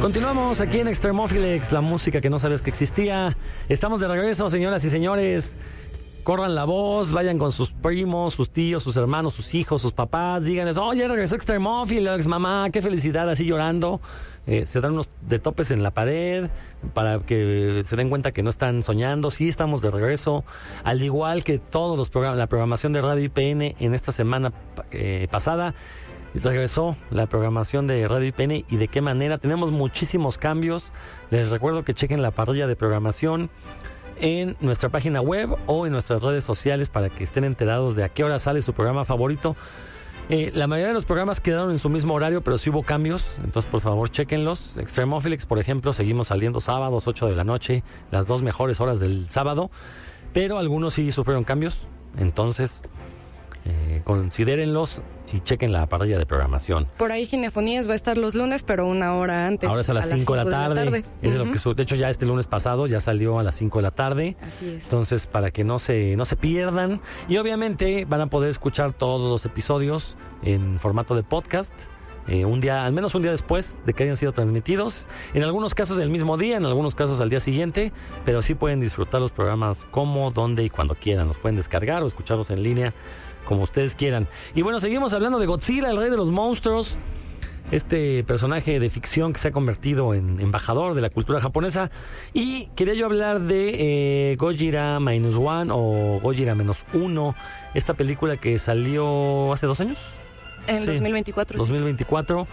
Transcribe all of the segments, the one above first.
Continuamos aquí en Extremophilex, la música que no sabes que existía. Estamos de regreso, señoras y señores. Corran la voz, vayan con sus primos, sus tíos, sus hermanos, sus hijos, sus papás. Díganles, oye, regresó Extremophilex, mamá, qué felicidad, así llorando. Se dan unos de topes en la pared para que se den cuenta que no están soñando. Sí, estamos de regreso. Al igual que todos los programas, la programación de Radio IPN en esta semana pasada. Regresó la programación de Radio IPN y de qué manera. Tenemos muchísimos cambios. Les recuerdo que chequen la parrilla de programación en nuestra página web o en nuestras redes sociales para que estén enterados de a qué hora sale su programa favorito. La mayoría de los programas quedaron en su mismo horario, pero sí hubo cambios. Entonces, por favor, chequenlos. Extremophilex, por ejemplo, seguimos saliendo sábados, 8 de la noche, las 2 mejores horas del sábado. Pero algunos sí sufrieron cambios. Entonces, considérenlos y chequen la parrilla de programación. Por ahí Ginefonías va a estar los lunes, pero una hora antes. Ahora es a las 5 de la tarde. Es lo que de hecho, ya este lunes pasado ya salió a las 5 de la tarde. Así es. Entonces, para que no se pierdan. Y obviamente van a poder escuchar todos los episodios en formato de podcast. Al menos un día después de que hayan sido transmitidos. En algunos casos el mismo día, en algunos casos al día siguiente. Pero sí pueden disfrutar los programas como, donde y cuando quieran. Los pueden descargar o escucharlos en línea, como ustedes quieran. Y bueno, seguimos hablando de Godzilla, el rey de los monstruos. Este personaje de ficción que se ha convertido en embajador de la cultura japonesa. Y quería yo hablar de Gojira -1 o Gojira -1. Esta película que salió hace 2 años. En 2024. 2024.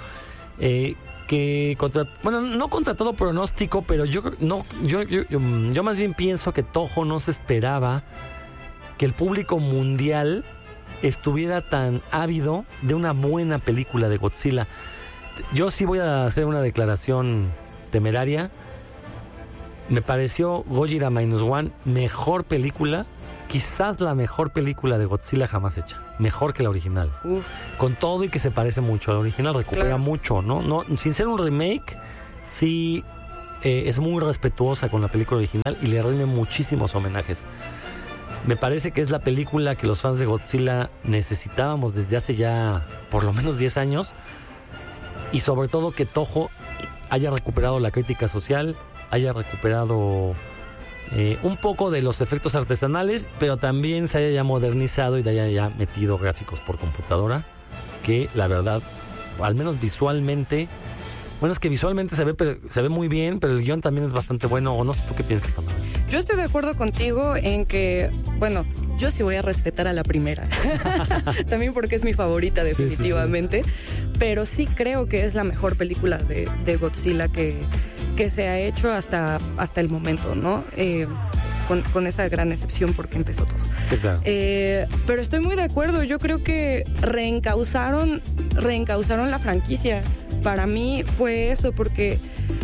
Que no contra todo pronóstico, pero yo más bien pienso que Toho no se esperaba que el público mundial estuviera tan ávido de una buena película de Godzilla. Yo sí voy a hacer una declaración temeraria. Me pareció Gojira -1 mejor película, quizás la mejor película de Godzilla jamás hecha, mejor que la original. Con todo y que se parece mucho a la original, recupera mucho, ¿no? Sin ser un remake, sí es muy respetuosa con la película original y le rinde muchísimos homenajes. Me parece que es la película que los fans de Godzilla necesitábamos desde hace ya por lo menos 10 años. Y sobre todo que Toho haya recuperado la crítica social, haya recuperado un poco de los efectos artesanales, pero también se haya ya modernizado y haya ya metido gráficos por computadora, que la verdad, al menos visualmente, bueno, es que visualmente se ve muy bien, pero el guión también es bastante bueno. O no sé tú qué piensas, Tamara. Yo estoy de acuerdo contigo en que, bueno, yo sí voy a respetar a la primera. También porque es mi favorita definitivamente. Sí. Pero sí creo que es la mejor película de Godzilla que se ha hecho hasta el momento, ¿no? Con esa gran excepción porque empezó todo. Sí, claro. Pero estoy muy de acuerdo. Yo creo que reencausaron la franquicia. Para mí fue eso, porque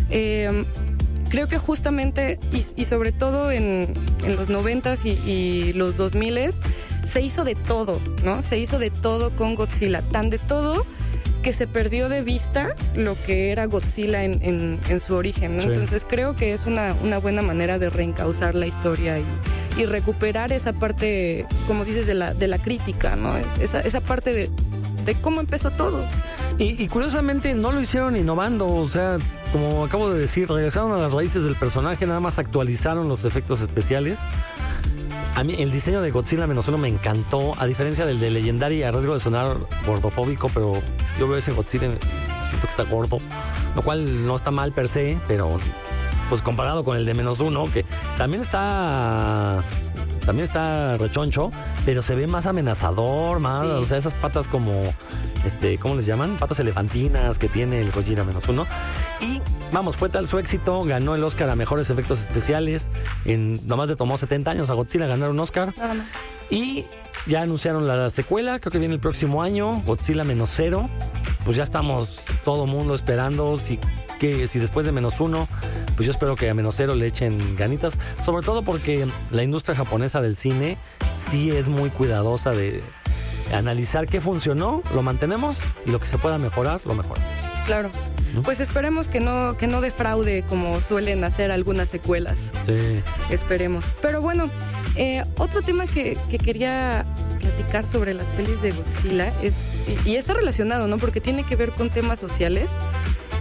creo que justamente, y sobre todo en los 90s y los 2000s, se hizo de todo, ¿no? Se hizo de todo con Godzilla. Tan de todo que se perdió de vista lo que era Godzilla en su origen, ¿no? Sí. Entonces creo que es una buena manera de reencauzar la historia y recuperar esa parte, como dices, de la crítica, ¿no? Esa parte de cómo empezó todo. Y curiosamente no lo hicieron innovando, o sea, como acabo de decir, regresaron a las raíces del personaje, nada más actualizaron los efectos especiales. A mí el diseño de Godzilla -1 me encantó, a diferencia del de Legendary, a riesgo de sonar gordofóbico, pero yo veo ese Godzilla y siento que está gordo, lo cual no está mal per se, pero pues comparado con el de -1, que también está rechoncho, pero se ve más amenazador, más, sí. O sea, esas patas como, ¿cómo les llaman? Patas elefantinas que tiene el Gojira -1. Y vamos, fue tal su éxito, ganó el Oscar a mejores efectos especiales. Nomás le tomó 70 años a Godzilla ganar un Oscar. Nada más. Y ya anunciaron la secuela, creo que viene el próximo año, Godzilla -0. Pues ya estamos todo mundo esperando si después de -1, pues yo espero que a -0 le echen ganitas, sobre todo porque la industria japonesa del cine sí es muy cuidadosa de analizar qué funcionó, lo mantenemos, y lo que se pueda mejorar, lo mejoramos. Claro. Pues esperemos que no defraude como suelen hacer algunas secuelas. Sí. Esperemos. Pero bueno, otro tema que quería platicar sobre las pelis de Godzilla y está relacionado, ¿no? Porque tiene que ver con temas sociales.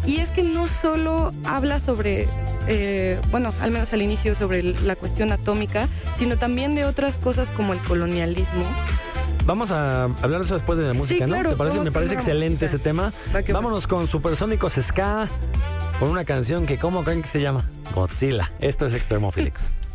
Y es que no solo habla sobre, bueno, al menos al inicio, sobre la cuestión atómica, sino también de otras cosas como el colonialismo. Vamos a hablar de eso después de la música, sí, claro, ¿no? ¿Te parece? Me parece excelente ese tema. Vámonos con Supersónicos Ska, con una canción que, ¿cómo creen que se llama? Godzilla. Esto es Extremófilix.